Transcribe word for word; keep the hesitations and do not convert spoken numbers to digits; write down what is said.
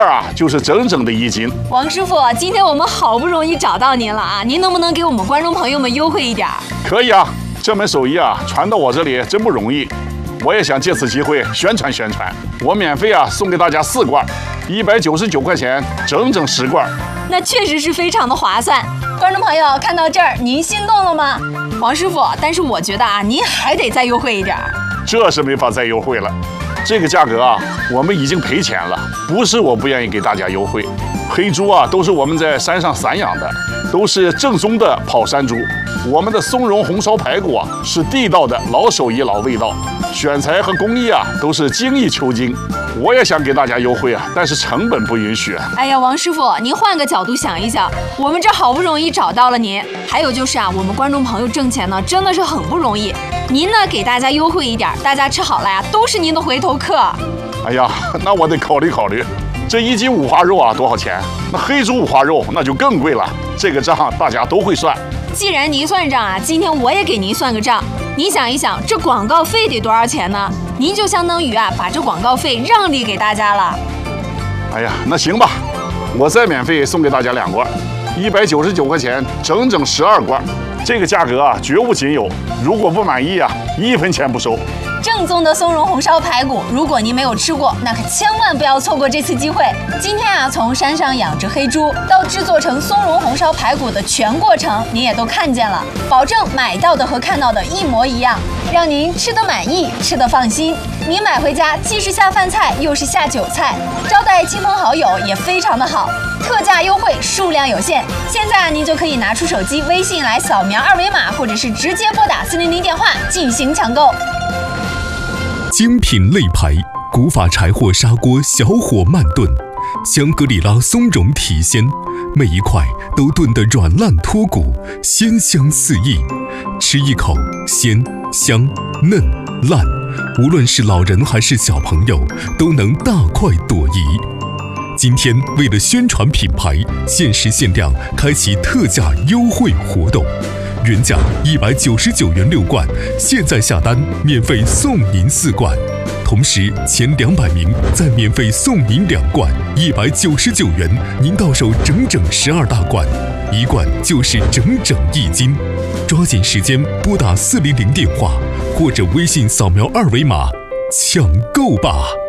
啊，就是整整的一斤。 王师傅，今天我们好不容易找到您了啊，您能不能给我们观众朋友们优惠一点？ 可以啊，这门手艺啊传到我这里真不容易，我也想借此机会宣传宣传。我免费啊送给大家四罐，一百九十九块钱，整整十罐。 那确实是非常的划算。观众朋友看到这儿，您心动了吗？王师傅，但是我觉得啊，您还得再优惠一点。 这是没法再优惠了。这个价格啊，我们已经赔钱了，不是我不愿意给大家优惠。黑猪啊，都是我们在山上散养的，都是正宗的跑山猪。我们的松茸红烧排骨啊，是地道的老手艺老味道，选材和工艺啊，都是精益求精。我也想给大家优惠啊，但是成本不允许。 哎呀，王师傅，您换个角度想一想，我们这好不容易找到了您，还有就是啊，我们观众朋友挣钱呢，真的是很不容易。您呢，给大家优惠一点，大家吃好了呀，都是您的回头客。 哎呀，那我得考虑考虑。这一斤五花肉啊，多少钱？那黑猪五花肉那就更贵了。这个账大家都会算。 既然您算账啊，今天我也给您算个账。您想一想，这广告费得多少钱呢？您就相当于啊，把这广告费让利给大家了。 哎呀，那行吧，我再免费送给大家两罐，一百九十九块钱，整整十二罐。这个价格啊，绝无仅有。如果不满意啊，一分钱不收。 正宗的松茸红烧排骨，如果您没有吃过，那可千万不要错过这次机会。今天啊，从山上养殖黑猪到制作成松茸红烧排骨的全过程，您也都看见了，保证买到的和看到的一模一样，让您吃得满意，吃得放心。您买回家既是下饭菜，又是下酒菜，招待亲朋好友也非常的好。特价优惠，数量有限，现在您就可以拿出手机微信来扫描二维码，或者是直接拨打四零零电话进行抢购。 精品肋排，古法柴火砂锅小火慢炖，香格里拉松茸体鲜，每一块都炖得软烂脱骨，鲜香四溢。吃一口，鲜香嫩烂，无论是老人还是小朋友，都能大快朵颐。今天为了宣传品牌，限时限量开启特价优惠活动。原价一百九十九元六罐，现在下单免费送您四罐，同时前两百名再免费送您两罐，一百九十九元您到手整整十二大罐，一罐就是整整一斤。抓紧时间拨打四零零电话或者微信扫描二维码抢购吧。